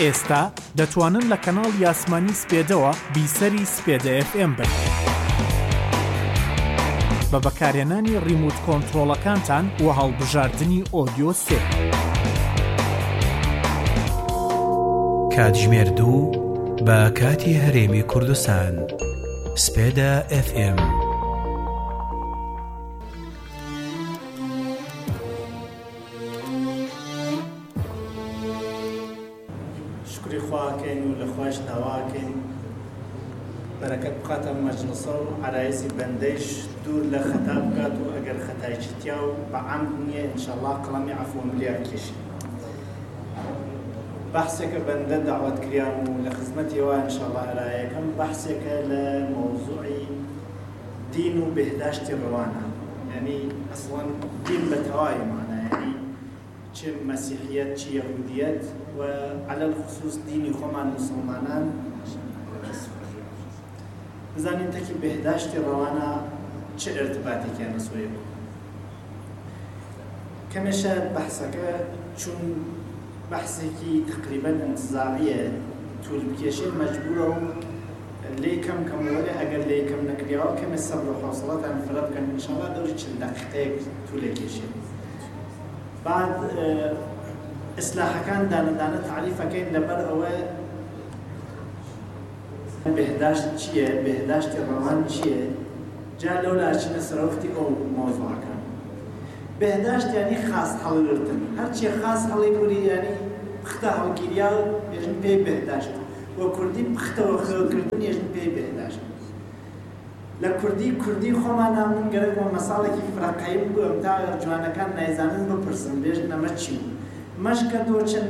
ئێستا دەتوانن لە کەناڵ یاسمانی سپێدەوە بیسەری سپێدە FM بن. بە بەکارهێنانی ریموت کۆنتڕۆڵەکانتان و هەڵبژاردننی ئۆدیۆ 3. کاتژمێر 2 بە کاتی هەرێمی کوردستان. سپێدە FM. شکری خواکەین و لە خۆش داواکەین بەرەکەت بخاتە مەجلسە و عرایزی بەندەیش دوور لە خەتا بکات و ئەگەر خەتایکی تیا و بەعەمد نییە ئینشەڵڵا قەڵەمی عەفو ملیار کێشی. بەحسێکە بەندە داوەت کریان و لە خزمەتیەوە ئینشەڵڵا ئەرایەکەم بەحسێکە لە مەوزوعی دین و بهداشتی ڕەوانە، یعنی ئەسڵەن دین بە تەواوی مانە، یعنی چه مەسیحیەت چه یەهودیەت و على الخصوص دینی خۆمان مسلمانان بزانین تەکی بهداشتی ڕەوانە چه ارتباطێکیان لەسۆیە بوو. کەمێشە بەحسەکە چون بەحسێکی تقریبەن انتزاعیە توول بکێشێ مەجبورە و لێ کەم وەرێ ئەگەر لێ کەم نەکریاوە کەمێ سەبر و حوسڵەتان فرە بکەن ئینشەڵڵا دەوری چند دەقیقەیەک توولێ کێشێ. بعد ئیسلاحەکان دانەدانە تعریفەکەین لەبەر ئەوە بهداشت چییە، بهداشتی ڕەوان چییە، جا لەولا چینە سەرەوەختی ئەو مۆزوعەکان. بهداشت یعنی خاس هەڵگرتن، هەرچی خاس هەڵی کوری یعنی پختە هەڵگیریا و ێژن پێی بهداشت، وە کوردی پختەوە خێوکردن ێژن پێی بهداشت. لە کوردی خۆمانە من گەرەک بۆ مەساڵێکی فراقەییم بگوم تا جوانەکان نایزانن بپرسن بێژن ئەمە چی؟ مەشکە دۆچن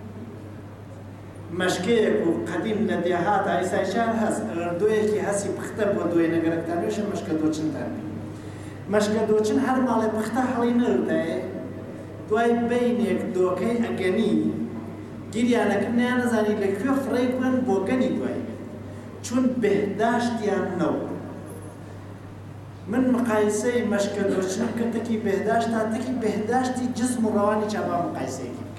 مەشکەیەک و قەدیم لە دێهات ئایسایشان هەست، دۆیەکی هەسی پختە بۆ دۆی نەگەرەکتانێشە مەشکە دۆچنتان بێ. مەشکە دۆچن هەر ماڵێ پختە هەڵی نەردایە، دوای بینێک دۆکەی ئەگەنی گیریانەکە نەیانەزانی لەکوێ فڕێ بن بۆ گەنی دوای چون بهداشتیان نەوە. من مقایسەی مەشکە دۆچن کە تەکی بهداشت تا تەکی بهداشتی جسم و ڕەوانی چابا مقایسەیەکی بکە.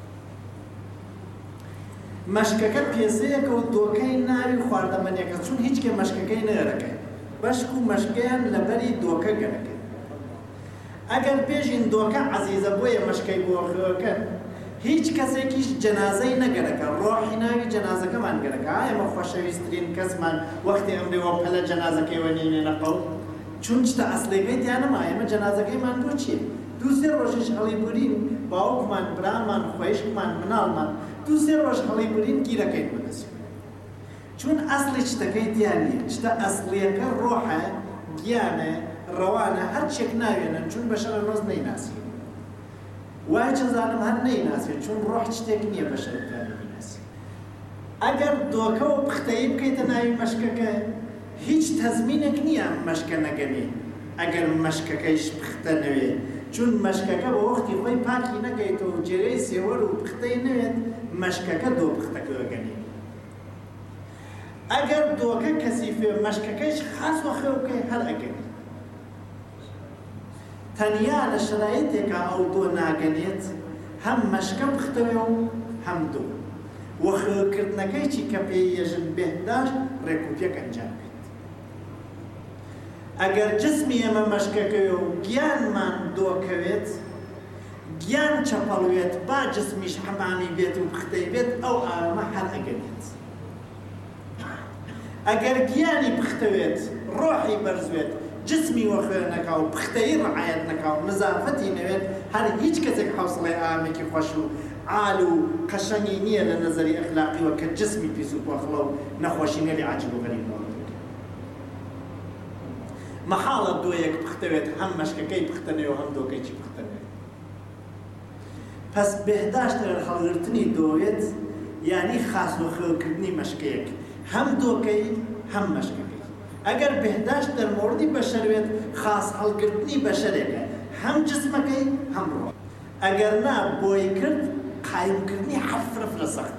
مەشکەکە پێزەیەکە و دۆکەی ناوی خواردەمەنیەکە چون هیچکێ مەشکەکەی نەرەکە، بەشک و مەشکەیان لەبەری دۆکە گەرەکە. ئەگەر پێشین دۆکە عەزیزە بۆیە مەشکەی بۆ خێوەکەن، هیچ کەسێکیش جەنازەی نەگەرەکە، ڕۆحی ناوی جەنازەکەمان گەرەکە. ئێمە خۆشەویستترین کەسمان وەختی ئەمرێەوە پەلە جەنازەکەی وەنینێنە قەڵ، چون شتە ئەسلەکەی تیا نەما، ئێمە جەنازەکەیمان بۆ چییە؟ دوو-سێ ڕۆژیش هەڵی بورین، باوکمان، برامان، خۆیشکمان، مناڵمان دوو-سێ ڕۆژ هەڵی بورین گیرەکەی بۆدەسێ. چون ئەسڵی شتەکەی دیان نییە، شتە ئەسڵیەکە ڕۆحە، گیانە، ڕەوانە، هەر چێک ناوێنن چون بەشەرە ڕۆز نەیناسی. وای چەزانم هەر نەیناسێت چون ڕۆح شتێک نییە بەشەرەکانی بیناسی. ئەگەر دۆکە و پختەیی بکەیتە ناوی مەشکەکە هیچ تەزمینێک نییە مەشکە نەگەنێ ئەگەر مەشکەکەیش پختە نەوێ، چون مەشکەکە بە وەختی خۆی پاکی نەکەیتەوە و جێرەی سێوەر و پختەی نەوێت مەشکەکە دۆ پختەکە گەنێ. ئەگەر دۆکە کەسیفێ مەشکەکەیش خاس وە خێوکەی هەر ئەگەنێ. تەنیا لە شرایطێکە ئەو دۆ ناگەنێت هەم مەشکە پختەوێ و هەم دۆ. وە خێوکردنەکەی چی کە پێی ێژن بهداشت ڕێکوپێک ئەنجام بێت. ئەگەر جسمی ئەمە مەشکەکەوێ و گیانمان دۆکەوێت، گیان چەپەڵوێت، با جسمیش حەمانی بێت و پختەی بێت، ئەو ئارەمە هەر ئەگەنێت. ئەگەر گیانی پختەوێت، ڕۆحی بەرزوێت، جسمی وەخێ نەکا و پختەی ڕعایەت نەکا و نزافەتی نەوێت، هەر هیچ کەسێک حوسڵەی ئامێکی خۆش و عال و قەشەنگی نییە لە نەزەری ئەخلاقیوە کە جسمی پیس و پۆخڵە و نەخۆشی نێلی عاجب و غەریبەوە. مەحاڵە دۆیەک پختەوێت هەم مەشکەکەی پختەنێ و هەم دۆکەیکی پختەنێ. پس بهداشت هەڵگرتنی دۆوێت یعنی خاس و خێوکردنی مەشکەیەک، هەم دۆکەی هەم مەشکەکەی. ئەگەر بهداشت دەرمۆردی بەشەروێت خاس هەڵگرتنی بەشەرێکە، هەم جسمەکەی هەم ڕۆح. ئەگەر نا بۆی کرد قایمکردنی هەر فرە سەختە.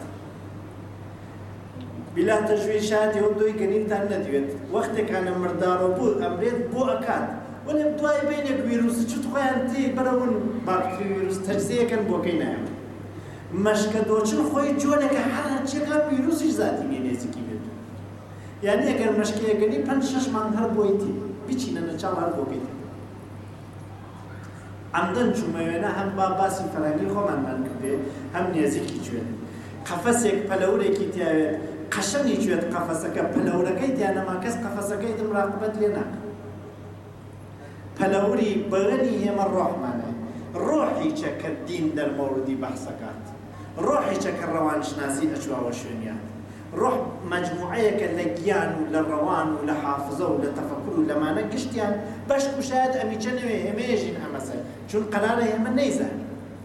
بلا تەژوی شادی و دۆی گەنینتان نەدوێت، وەختێکانە مردارۆ بوو ئەمرێت بۆ ئەکات، وەڵێ دوای بینێک ویرۆسی چوت خۆیان تێ بەرەون باکتری ویرۆس تەجزیەکەن بۆکەی نایەوە. مەشکە دۆچن خۆی جۆرێکە هەر هەرچێکە ویرۆسیش زاتی نێزیکی بێت یعنی ئەگەر مەشکەیەگەنی 5-6 مانگ هەر بۆیتی بچینە نەچاو هەر بۆ بێت عەمدەن چوومەوێنە هەم باسی فەرەنگی خۆمانمان کردێ هەم نێزیکی کوێن قەفەسێک پەلەورێکی تیاوێت قەشەنی کوێت قەفەسەکە پەلەورەکەی تیانەما کەس قەفەسەکەی مراقبەت لێ ناکە پەلەوری بەغەنی هێمە ڕۆحمانە ڕۆحیچە کە دین دەرمەوردی بەحسەکات ڕۆحیچە کە ڕەوانشناسی ئەچواوە شوێنیان ڕۆح مەجموعەیەکە لە گیان و لە ڕەوان و لە حافزە و لە تەفەکر و لەمانە گشتیان بەشک و شاید ئەمیچە نوێ هێمەیەژین ئەمەسەر چون قەرارە هێمە نەیزانێت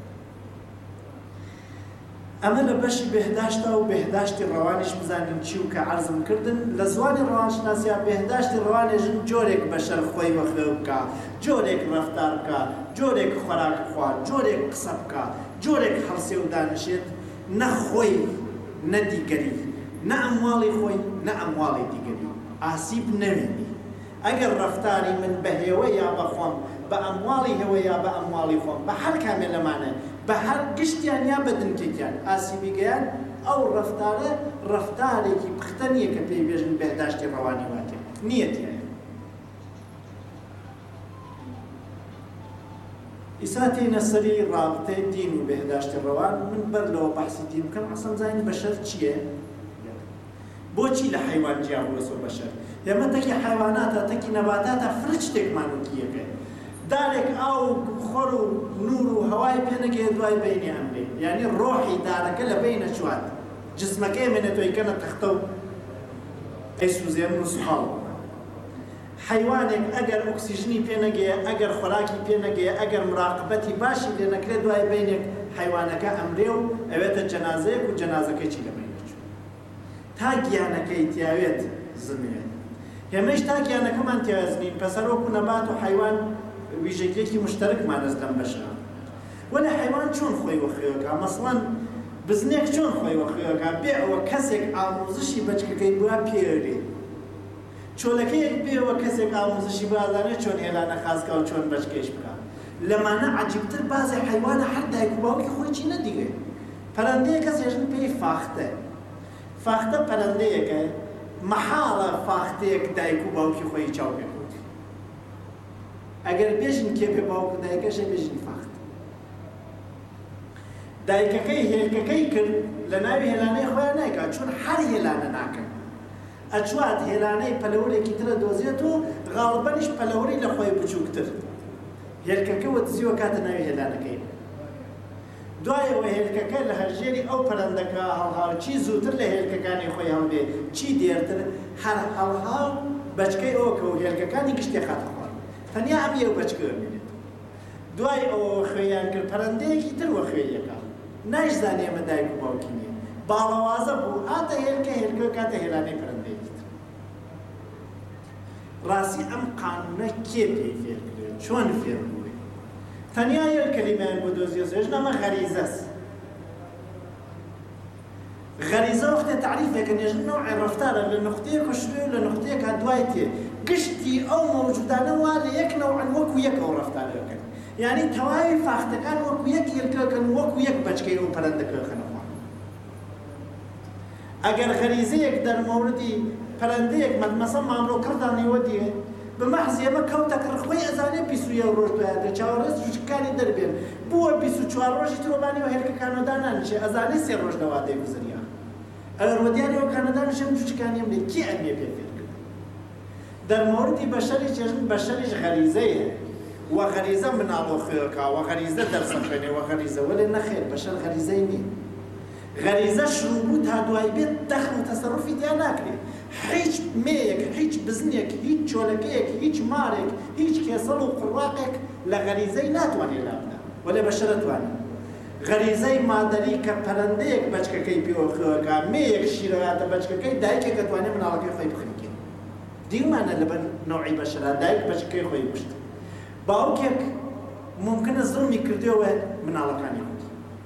ئەمە لە بەشی بێهداشتە و بێهداشتی ڕەوانیش بزانین چی و کە عەرزم کردن لە زوانی ڕەوانشناسیە بێهداشتی ڕەوانێژن جۆرێک بەشەر خۆی بەخێ بکە جۆرێک ڕەفتار بکە جۆرێک خۆراک بخوات جۆرێک قسە بکە جۆرێک هەڵسێ و دانشێت نە خۆی نە دیگەری نە ئەمواڵی خۆی نە ئەمواڵی دیگەری ئاسیب نەوێنی ئەگەر ڕەفتاری من بە هێوە یا بەخۆم بە ئەمواڵی هێوە یا بە ئەمواڵی خۆم بە هەر کامێ لەمانە بە هەر گشتیان یا بەدنکێکیان ئاسیبی گەیان ئەو ڕەفتارە ڕەفتارێکی پختە نییە کە پێی بێژن بێهداشتی ڕەوانی واتێ نیەتیایە ئیسا تێنە سەری ڕابطەی دین و بێهداشتی ڕەوان من بەر لەوە بەحسی دین بکەم ئەسڵەن زانین بەشەر چییە بۆچی لە حەیوان جیا بووە بەشەر ئێمە تەکی حەیواناتە تەکی نەباتاتە فرج شتێکمان وکیەکە دارێک ئاو خۆر و نور و هەوای پێنەگەێ دوای بینی ئەمرێ یعنی ڕۆحی دارەکە لە بینە چوات جسمەکەی منە تۆیکەنە تەختە و ئەیسوزێن و سوحاڵ حەیوانێک ئەگەر ئۆکسیژنی پێنەگەیە ئەگەر خۆراکی پێنەگەیە ئەگەر مراقبەتی باشی لێ نەکرێت دوای بینێک حەیوانەکە ئەمرێ و ئەوێتە جەنازەیەک و جەنازەکەی چی لە بینە چوو تا گیانەکەی تیاوێت زمێت هێمەش تا گیانەکەمان تیازنین پەسەر وەکو نەبات و حەیوان ویژگیەکی مشترکمانەز لەم بەشە وەلا حەیوان چۆن خۆی وەخێوەکە مەسڵەن بزنێک چۆن خۆی وەخێوەکە بێ ئەوە کەسێک ئامۆزشی بەچکەکەی بووە پێوێ چۆلەکەیەک بێەوە کەسێک ئامۆزشی بازانێت چۆن هێلانە خازکە و چۆن بەچکەیش بکە لەمانە عەجیبتر بازی حەیوانە هەر دایک و باوکی خۆی چی نەدیگێ پەرەندەیە کەسێژن پێی فاختە فاختە پەرەندەیەکە مەحاڵە فاختەیەک دایک و باوکی خۆی چاو پێ ئەگەر بێژن کێ پێ باوکو دایکەشە بێژن فاخت دایکەکەی هێلکەکەی کرد لە ناوی هێلانەی خۆیان نایکات چون هەر هێلانە ناکەن ئەچوات هێلانەی پەلەورێکی ترە دۆزێت و غاڵبەنیش پەلەوری لە خۆی بچووکتر هێلکەکە وەدزیوە کاتە ناوی هێلانەکەی دوایەوە هێلکەکە لە هەژێری ئەو پەرەندەکە هەڵهاو چی زووتر لە هێلکەکانی خۆی هەڵبێ چی دێرتر هەر هەڵهاو بەچکەی ئەوکە و هێلکەکانی گشتێ خاتە تەنیا ئەم یەو بەچکە بێنێت دوای ئەوە خوێیان کرد پەرەندەیەکی تر وە خوێیەکە نایشزانێ ئەمە دایک و باوکی نییە باڵەوازە بوو هاتە هێلکە هێلکە کاتە هێلانەی پەرەندەیەکی تر ڕاستی ئەم قانونە کێ پێی فێر کرێت چۆن فێر بووێ تەنیا یەک کەلیمەیان بۆ دۆزیە سێژن ئەمە غەریزەس غەریزە وەختێ تعریفێکە نێژن نەوعی ڕەفتارە لە نقطەیەکە شوێ و لە نقطەیەکە دوای تێ گشتی ئەو مەوجودانە وا لە یەک نەوعن وەکو یەک ئەو ڕەفتارەکەن یعنی تەواوی فاختەکان وەکو یەک هێلکەکەن وەکو یەک بەچکەی ئەو پەرەندەکەخەنەوە ئەگەر غەریزەیەک دەرمەوردی پەرەندەیەک مەسەڵەن مامرۆکردانیوە دیێ بمەحز ئێمە کەوتەکە ڕخوەی ئەزانێ 21 ڕۆژ دوایە چاوەڕێز جوچکانی دەربێن بووە 24 ڕۆژی ترۆبانیوە هێلکەکانەوە دانانیشێ ئەزانێ 3 ڕۆژ لەوادەی گوزەریە ئەگەر وەدیانەوە کانەدانیشێم جوچکانیم لێ کی ئەمێ پێ فێر کرد دەرمەوردی بەشەری چێژن بەشەریش غەریزەیە وە غەریزە مناڵۆ خوێوەکە وە غەریزە دەرسەخوێنێ وە غەریزە وەلێ نەخێر بەشەر غەریزەی نییە غەریزە شروع تا دوای بێت دەخل و تەسەڕوفی تیا ناکرێت هیچ مێیەک هیچ بزنێک هیچ چۆلەکەیەک هیچ مارێک هیچ کێسەڵ و قڕاقێک لە غەریزەی ناتوانێت لابدا وەلێ بەشەرە توانێت غەریزەی مادەری کە پەرەندەیەک بەچکەکەی پێوەخێوەکە مێیەک شیرەواتە بەچکەکەی دایکێکە توانێت مناڵەکەی خۆی بخنکێ دیمانە لەبەر نەوعی بەشەرە دایک بەچکەی خۆی کوشت باوکێک ممکنە زڵمی کردێەوە مناڵەکانی خۆی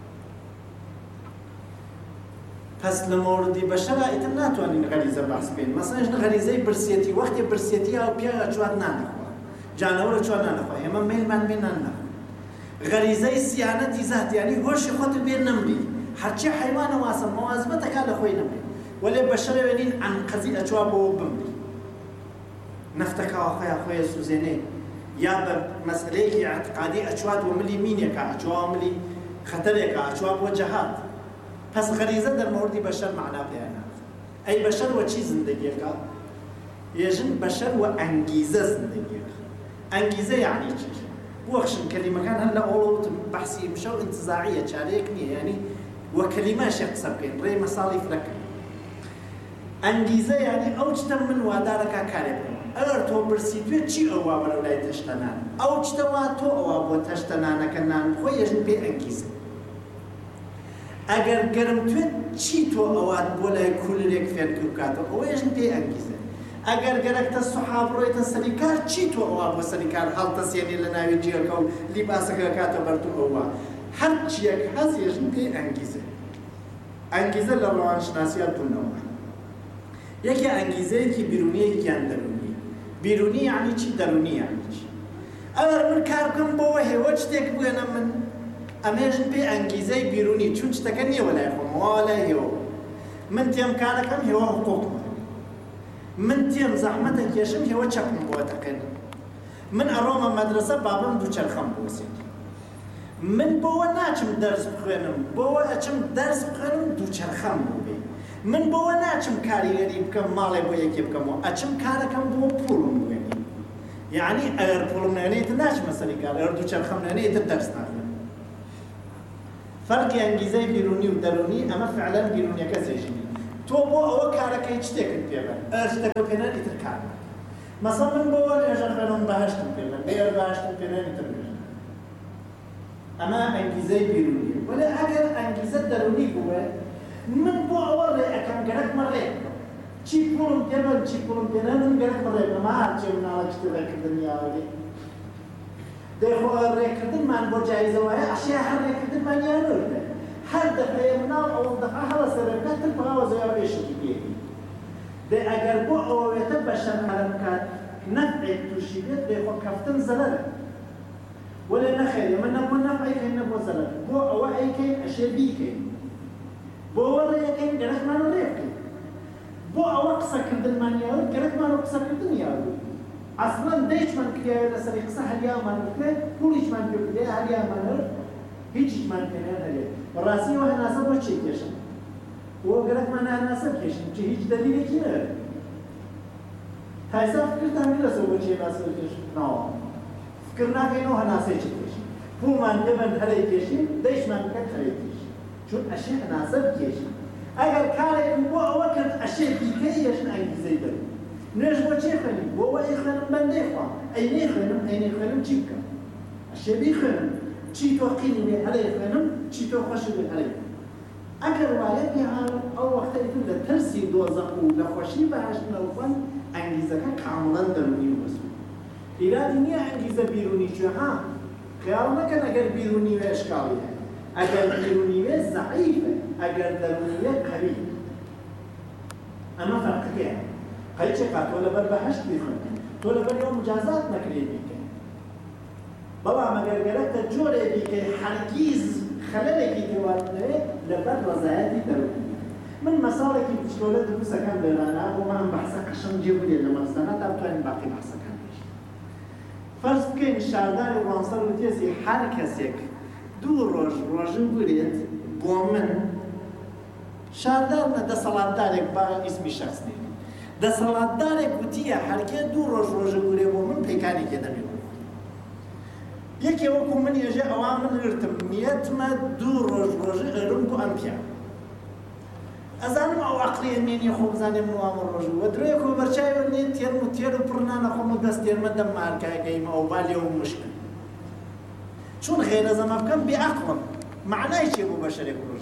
پس لە مۆردی بەشەرە ئیتر ناتوانین غەریزە بەحس بکەین مەسەڵەن غەریزەی برسێتی وەختی برسێتی ئەو پیاوە چوار نانەخوا جانەوەرە چوار نانەخوا ئێمە میلمان بێ نان نەخوا غەریزەی سیانەتی زات یعنی هۆشی خۆت بێ نەمری هەرچی حیوانە واسە مەوازبەتەکە لە خۆی نەبێ وەلێ بەشەرەوێنین عن قەزی ئەچوا بۆ بمری نەفتەکەوە خۆیان سوزێنێ یا بە مەسئلەیەکی اعتقادی ئەچوات بۆ ملی مینێکە ئەچوا ملی خەتەرێکە ئەچوا بۆ جەهات پس غەریزە دەرمەوردی بەشەر معنا پێیان نات ئەی بەشەر وە چی زندگیەکە ێژن بەشەر وە ئەنگیزە زندگیەکە ئەنگیزە یعنی چی بوەخشن کەلیمەکان هەر لە ئۆڵوتم بەحسی مشە و ئینتزاعیە چارەیەک نییە یعنی وە کەلیمەشێک قسە بکەین ڕێی مەساڵی فرەکەن ئەنگیزە یعنی ئەو شتە من وادارەکە کارێ بکەم ئەگەر تۆ برسی توێ چی ئەووا بەرەو لای تەشتەنان ئەو شتەوا تۆ ئەووا بۆ تەشتەنانەکە نان بخۆی ێژن پێ ئەنگیزە ئەگەر گەرم توێت چی تۆ ئەوات بۆ لای کولرێک فێرکە بکاتەوە ئەوە ێژن پێ ئەنگیزە ئەگەر گەرەکتە سوحاب ڕۆیتە سەریکار چی تۆ ئەووا بۆ سەریکار هەڵتەسێنی لە ناوی جێرکە و لیباسەکە کاتە بەرتو ئەوە هەر چیەک هەز ێژن پێ ئەنگیزە ئەنگیزە لە ڕەوانشناسیات بوونەوە یەکێ ئەنگیزەیەکی بیرونیەکیان دەرونی بیرونی یعنی چی دەرونی یعنی چی ئەگەر من کار بکەم بۆەوە هێوە شتێک بگەنە من ئەمێژن پێ ئەنگیزەی بیرونی چون شتەکە نییە وەلای خۆمەوە لای هێوە من تێم کارەکەم هێوە حقوقم من تێم زەحمەتە کێشم هێوە چەکم بۆ دەکەن من ئەڕۆمە مەدرسە بابم دووچەرخەم بوەسێت من بۆەوە ناچم دەرس بخوێنم بۆەوە ئەچم دەرس بخوێنم دووچەرخەم بوو بێ من بۆەوە ناچم کاریگەری بکەم ماڵێ بۆ یەکێ بکەمەوە ئەچم کارەکەم بۆ پوڵم بوێنی یعنی ئەگەر پوڵم نێنێتە ناچمە سەری کار ئەگەر دووچەرخەم نێنێتە دەرس ناخوێنم فەرقی ئەنگیزەی بیرونی و دەرونی ئەمە فعلەن بیرونیەکە زێژینی تۆ بۆ ئەوە کارەکەی شتێکت پێبەن ئەر شتەکە پێنەر ئیتر کار مەسەڵ من بۆەوە لێژە خوێنم بەهەشتم پێبەن ئێر بەهەشتم پێنەر ئیتر بێژن ئەمە ئەنگیزەی بیرونی وەلێ ئەگەر ئەنگیزە دەرونی بووە من بۆ ئەوە ڕێ ئەەکەم گەرەکمە ڕێ بکەم چی پوڵم پێبەن چی پوڵم پێنە من گەرەکمە ڕێ بکەم هەرچێ مناڵە شتی ڕێکردن یاوەێ دەیخۆ ڕێکردنمان بۆ جایزەوەیە ئەشیا هەر ڕێکردنمان یانۆردە هەر دەفەیە مناڵ ئەوە دەفە هەڵە سەرەکات تر بەڵاوە زەویا بێشتی پێی دەی ئەگەر بۆ ئەوەوێتە بەشەر هەرە بکات نەفعێک تووشی بێت دەیخۆ کەفتن زەرەرە وەلێ نەخێرێ من نەبوو نەفعیکەین نەبوو زەرەر بۆ ئەوە ئەیکەین ئەشێ بیکەین بۆ ئەوە ڕێەکەین گەرەکمان ڕێ بکەین بۆ ئەوە قسەکردنمان یاوت گەرەکمان و قسەکردن یاوت ئەسڵەن دەیچمان کریاوێت لەسەری قسە هەریامان بکرێت پوڵیشمان پێ بدرێت هەریامان هەرد هیچیشمان پێنێن هەرێت بەڕاستیەوە هەناسە بۆ چی کێشن بۆ گەرەکمان هەناسە بکێشن چی هیچ دەلیلێکی نەرێت تایسا فکرتان لەسەر بۆ چی هەناسە بکێشن ناوە فکر ناکەینەوە هەناسەیەکی بکێشن پوڵمان پێبەن هەرەی کێشین دەیشمان بکەن هەرەی کێشین چون ئەشێ هەناسە بکێشین ئەگەر کارێکم بۆ ئەوە کرد ئەشێ بیکەی ێژن ئەنگیزەی دەرون نوێژ بۆ چێ خوێنی بۆ ئەوە ئەی خوێنم بەندەی خوا ئەی نەیخوێنم ئەی نەیخوێنم چی بکەم ئەشێ بیخوێنم چی تۆ قینی لێ هەلەی خوێنم چی تۆ خۆشی لێ هەلەی ئەگەر وایە پێهان ئەو وەختەی تر لە ترسی دۆزەق و لە خۆشی بەهەشتنەوە خوێن ئەنگیزەکە کامڵەن دەرونی و بەسوود ئیرادی نییە ئەنگیزە بیرونی چێ ها خیاڵ نەکەن ئەگەر بیرونی وێ ئەشکاڵی هەیە ئەگەر بیرونی وێ زەعیفە ئەگەر دەرونی وێ قەوی ئەمە فەرقەکەیە قەیچێکا تۆ لەبەر بەهەشت بیخوێن تۆ لەبەر ئەو مجازات نەکرێ بیکەی بەڵام ئەگەر گەرەکتە جۆرێ بیکەی هەرگیز خەلەلێکی تێواتنەوێت لەبەر ڕەزایەتی دەرونی من مەساڵێکی بچکۆلە دروستەکەم لێرانە بۆمان بەحسە قەشەم جێبولێ لە مەستانە تا بتوانین باقی بەحسەکان بێژین فەرز بکەین شارداری ڕوانسەر و تێزی هەر کەسێک دوو ڕۆژن بورێت بۆ من شاردار نە دەسەڵاتدارێک با ئیسمی شەخص نێ دەسەڵاتدارێک گوتیە هەرکێ دوو ڕۆژە بورێ بۆ من پەیکانێکێ دەبێت یەکێ وەکو من ێژێ ئەوا من گرتم نیەتمە دوو ڕۆژە ئەرم بۆ ئەم پیا ئەزانم ئەو عەقلیە مێنی خۆ بزانێم وامە ڕۆژ و درۆیەک و بەرچاوە لێ تێرم و تێر و پڕنانە خۆم و دەست تێرمە دەم مارکایگەیمە ئەو با لێ و مشکن چون غێرە زەمە بکەم بێعەقڵم معنای چێ بۆ بەشەرێک ڕۆژ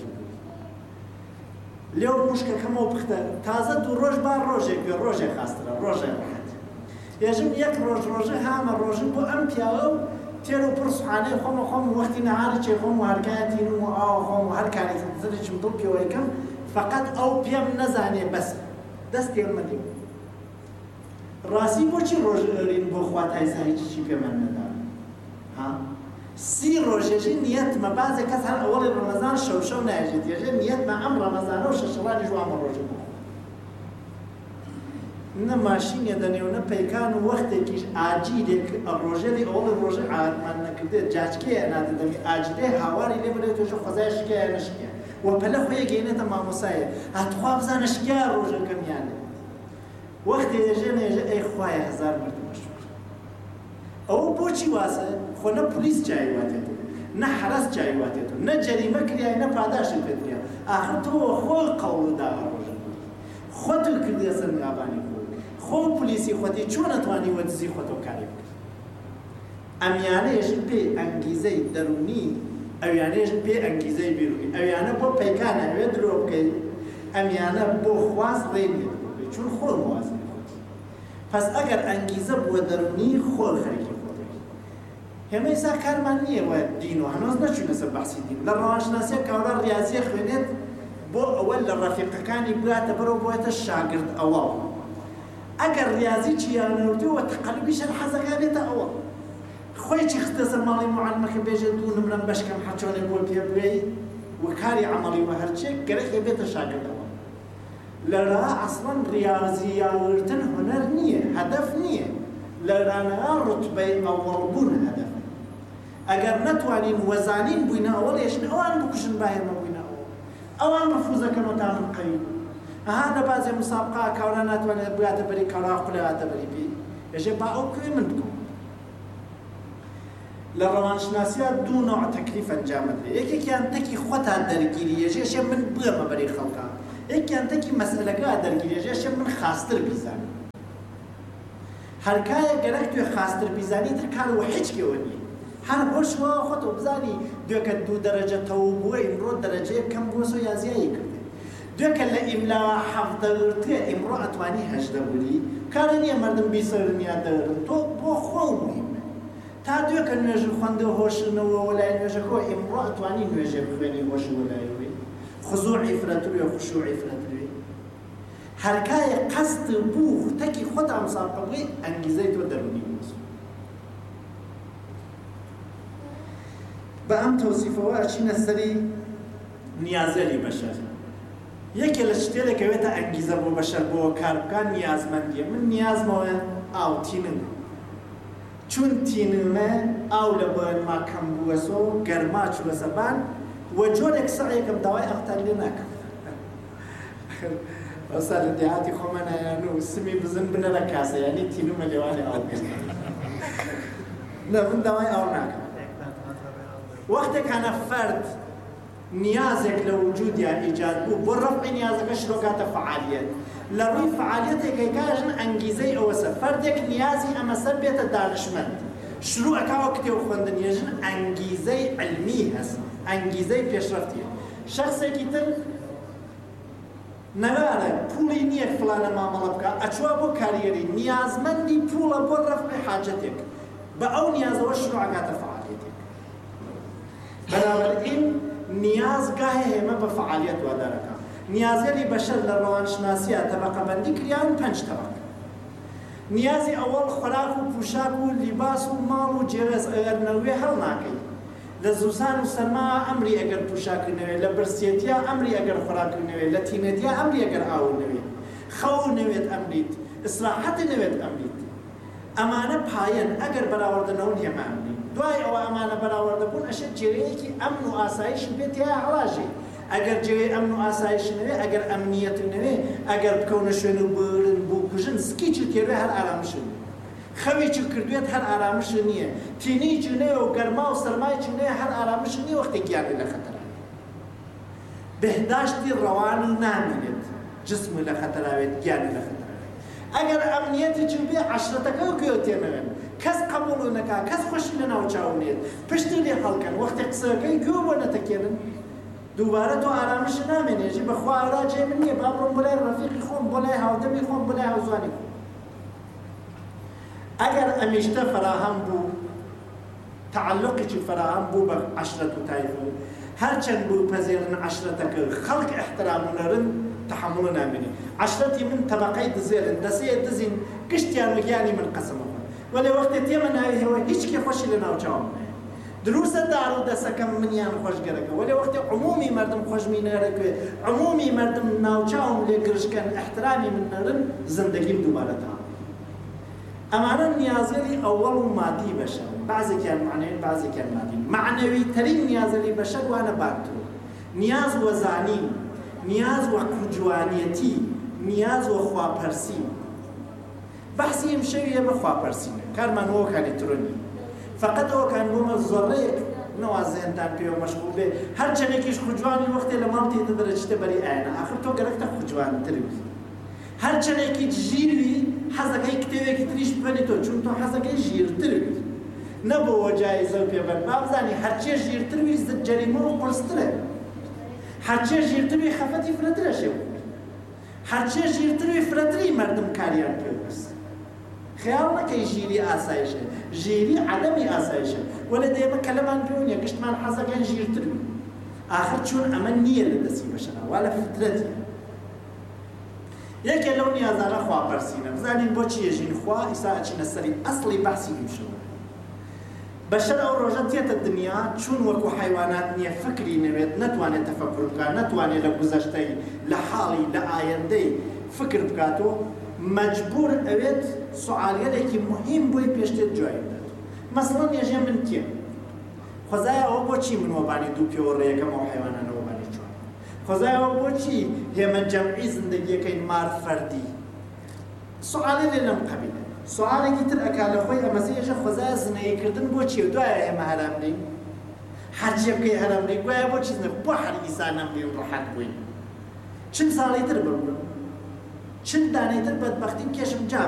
لێو مشکەکەمەوە بختە تازە دوو ڕۆژ با ڕۆژێک بێ ڕۆژێک خاسترە ڕۆژێک ڕەحەت ێژم یەک ڕۆژە هامە ڕۆژن بۆ ئەم پیاوە و تێر و پڕ سوحانەی خۆمە خۆم وەختی نەهاری چێ خۆم و هەرکایەتینم و ئاوە خۆم و هەر کارێکم زرێکم دڵ پێوە یەکەم فقط ئەو پێم نەزانێ بەس دەست پێمە دێ ڕاستی بۆچی ڕۆژ ئەرین بۆ خوا تایسا هیچی پێمان نەدا ها سی ڕۆژێژی نیەتمە بازێک کەس هەر ئەوەڵی ڕەمەزان شەو نایژێت ێژێ نیەتمە ئەم ڕەمەزانە و شەشەوانی ژوامە ڕۆژە بوو نە ماشینێ دەنێونە پەیکان و وەختێکیش ئاجیلێک ڕۆژێری ئەوڵی ڕۆژە ئامان نەکردێت جاچکەیە نادەدەمی ئاجدێ هاواری لێ بێت تۆژە خۆزای شکایە نەشکە و پەلە خۆیە گەینێتە مامۆسایە هاتخوا بزانە شکیا ڕۆژەکەمیانێ وەختێ ێژێنە ێژە ئەی خوایە هەزار مردمەش ئەو بۆچی واسە خۆ نە پلیس جایی واتێتەوە نە حرەس جایی واتێتەوە نە جەریمە کریای نە پاداشی پێدریا ئاخر تۆ خۆی قەوڵداوە ڕۆژە خۆت کردێ سەرنگابانی خۆ پلیسی خۆتی چۆن نەتوانی وە دزی خۆتەوە کاری بکەیت ئەمیانەیەژن پێی ئەنگیزەی دەرونی ئەویانەیەژن پێی ئەنگیزەی بیرونی ئەویانە بۆ پەیکانە ئەوێ درۆ بکەیت ئەمیانە بۆ خواست ڕێنێت چون خۆر موازی پس ئەگەر ئەنگیزە بووە دەرونی خۆر خەریکی خۆتی هێمەی سا کارمان نییە وە دین و هەنۆز نەچوونە سەر بەحسی دین لە ڕەوانشناسیە کاورا ریاضیە خوێنێت بۆ ئەوە لە ڕەفیقەکانی بگاتە بەرەو بۆیەتە شاگرد ئەوە ئەگەر ریاضی چیانەوتیەوە تەقەلبیشە حەزەکە بێتە ئەوە خۆی چی خستە سەر ماڵی معەلمەکە بێژێ دوو نمرەم بەشکەم حەچۆنێ بۆ پێ بگەی و کاری عەمەڵی بە هەرچێک گەرەکێ بێتە شاگردەوە لەرا ئەسڵەن ریاضیاوردن هونەر نییە هەدەف نییە لەرانەها ڕوتبەی ئەوەڵبوون هەدەف ئەگەر نەتوانین وەزانین بووینە ئەوەڵ ێشن ئەوان بکوشن باهێمە بووینە ئەوان ڕفوزەکەن تا من قەوی ئەها لە بازێ مسابقا کاورا ناتوانێت بگاتە بەری کاورا قولەواتە بەری پێی ێژێ با ئەو کوێ من بکەم لە ڕەوانشناسیە دوو نوع تەکلیف ئەنجام بدرێ یەکێکیان تەکی خۆتان دەرگیری ێژێشێ من بگەمە بەری خەڵکان یەکیان تەکی مەسئلەکە دەرگیری ێژێشێ من خاستر بیزانم هەرکایە گەرەک توێ خاستر بیزانی تر کارەوە هیچکێوە نییە هەر بۆشوە خۆتەوە بزانی دوێکە دوو دەرەجە تەو بووە ئیمڕۆ دەرەجەیە کەم بووە سۆ یازیایی کردێ دوێکە لە ئیملاوە حەفدەورتێ ئیمڕۆ ئەتوانی هەژدە بووری کارە نییە مەردم بیسەرنیا دەورن تۆ بۆ خۆ مهمە تا دوێکە نوێژ خوێندە هۆشنەوە وەلای نوێژەکەەوە ئیمڕۆ ئەتوانی نوێژێ بخوێنی هۆش وەلایەوەی خزوعی فرەتروێ خوشوعی فرەتروێ هەرکایە قەست بوو تەکی خۆتا مسابقە بووی ئەنگیزەی تۆ دەرونی بووسە بە ئەم تەوسیفەوە ئەچینە سەری نیازەری بەشەر یەکێ لە شتێکەوێتە ئەنگیزە بۆ بەشەر بۆ کار بکان نیازمەندیە من نیازمەوە ئاو تینم چون تینمە ئاو لە بۆنما کەم بووەسۆ گەرما چووە زەبان وە جۆرێک سەعیەکەم داوای ئەختان لێ ناکەم ئەوسا لە دێهاتی خۆمانایان و سمی بزن بنەرە کاسە یعنی تینومە لێوانی ئاو بێت نە من داوای ئاو ناکەم وەختێکانە فەرد نیازێک لە وجودیان ئیجاد بوو بۆ ڕەفعی نیازەکە شرۆکاتە فعالیەت لە ڕووی فعالیەتێکەکەژن ئەنگیزەی ئەوەسە فەردێک نیازی ئەمەسەر بێتە دانشمەند شروعەکەوە کتێب خوێندنێژن ئەنگیزەی علمی هەست ئەنگیزەی پێشرەفتیە شەخصێکی تر نەوارە پوڵی نییە فلانە مامەڵە بکە ئەچوە بۆ کاریەری نیازمەندی پوڵە بۆ ڕەفعی حاجەتێک بە ئەو نیازەوە شروعەکاتە فعالیەتێک بەنابەرئین نیاز گاهی هێمە بە فعالیەت وادارەکە نیازێری بەشەر لە ڕەوانشناسیە تەبەقەبەندی کریان 5 تەبەقە نیازی ئەوەڵ خۆراک و پوشاک و لیباس و ماڵ و جێوێز ئەگەرنەوێ هەڵ ناکەی لە زوزان و سەرما ئەمری ئەگەر پوشاکردنەوێ لە برسێتیا ئەمری ئەگەر خۆراکردنەوێ لە تینەتیا ئەمری ئەگەر ئاونەوێ خەو نەوێت ئەمریت ئیسراحەتی نەوێت ئەمریت ئەمانە پایەن ئەگەر بەراوردنەوە هێمە ئەمری دوای ئەوە ئەمانە بەراوردەبوون ئەشێت جێوەیەکی ئەمن و ئاسایش بێت یا هەڵاژێ ئەگەر جێوەی ئەمن و ئاسایش نەوێ ئەگەر ئەمنیەت نەوێ ئەگەر بکەونە شوێن و برن بوو کوژن سکیچی تێوێ هەر ئارامشن خەوێکی کردوێت هەر ئارامش نییە تینیی نەوێ و گەرما و سەرمای نەوێ هەر ئارامش نییە وەختێ گیانی لە خەتەرە بەهداشتی ڕەوانی نامێنێت جسم لە خەتەراوێت گیانی لە خەتەراوێت ئەگەر ئەمنیەتی چ بێ عەشرەتەکە و گوێ تێنەوێن کەس قبوڵ نەکا کەس خۆشی لە ناو چاونێت پشتی لێ هەڵکەن وەختێ قسەکەی گوێ بۆ نەتەکێنن دووبارە تۆ ئارامش نامێنێژی بەخوا ئاراجێ من نییە با بڕۆم بۆ لای ڕەفیقی خۆم بۆ لای هاودەمی خۆم بۆ لای هاوزانی خۆم ئەگەر ئەمیشتە فراهەم بوو تعلقێکی فراهەم بوو بە عەشرەت و تایفە هەرچەند بوو پەزێرن عەشرەتەکە خەڵک احترام نەرن تحمل نامێنی عەشرەتی من تەبەقەی دزێرن دەسەیە دزین گشتیان وگیانی من قەسەمەوە وەلێ وەختێ تێمە ناوی هێوە هیچ کێ خۆشی لە ناو چاوم دروسە دار و دەسەکەم منیان خۆشگەرەکە وەلێ وەختی عمومی مردم خۆشمی نەرەکوێ عمومی مردم ناوچاوم لێ گرشکەن احترامی من نەرن زندگیم دووبارە تام ئەمانە نیازەری ئەوەڵ و مادی بەشە بعضێکیان معنەوی بعضێکیان مادی معنەوی تەرین نیازەری بەشەر وانە بارتۆ نیاز وە زانین نیاز وە کوجوانیەتی نیاز وە خواپەرسی بەحسی ئەم شەویە بە خواپەرسینە کارمان وەکانی ترۆنی فقط ئەوەکان بۆمە زۆڕەیەک نەوازێنتان پێوە مەشغول بێ هەر چەندێکیش خوجوانی وەختێ لە ماڵ تێدە دەرەچتە بەری ئاینە ئاخر تۆ گەرەکتە خوجوانتر بی هەر چەندێکی ژیروی حەزەکەی کتێوێکی تریش ببەنی تۆ چون تۆ حەزەکەی ژیرتر بی نەبەوە جایزە و پێبەن با بزانی هەرچێ ژیرتر بی جەریمە و قورسترە هەرچێ ژیرتر بی خەفەتی فرەترە شێ هەرچێ ژیرتر بی فرەتری مردم کاریان پێوەست خیال نەکەی ژیری ئاسایشە ژیری عەدەمی ئاسایشە وەلە دەیەمە کەلەمان پێونیە گشتمان حەزەکەن ژیرتر بی ئاخر چون ئەمە نییە لە دەستی بەشەرە وا لە فترەتی یەکێ لەو نیازانە خواپەرسینە بزانین بۆچی ێژین خوا ئیسا ئەچینە سەری ئەسڵی بەحسی دووشەوە بەشەر ئەو ڕۆژە تێتە دنیا چون وەکو حیوانات نییە فکری نەوێت نەتوانێت تەفەکر بکات نەتوانێت لە گوزەشتەی لە حاڵی لە ئایندەی فکر بکاتەوە مەجبور ئەوێت سوعالێکی مهم بۆی پێشتێت جوای بدات مەسڵەن ێژێ من کێم خۆزایە ئەوە بۆچی من وەبانی دوو پێوە ڕێیەکەم ئەو حیوانانە وەبانی چوار خۆزایە ئەوە بۆچی هێمە جەمعی زندگیەکەی مار فەردی سوعالێ لێ لەم قەبیلە سوعالێکی تر ئەکا لە خۆی ئەمەزێژە خۆزایە زنەیەکردن بۆچی و دوایە ئێمە هەرام بین هەرچێ بکەی هەرام بین گوایە بۆچی زنە بۆ هەر ئیسا نەمبی و ڕەحەت بووین چند ساڵی تر ببوون چند دانەی تر بەدبەختیم کێشم جا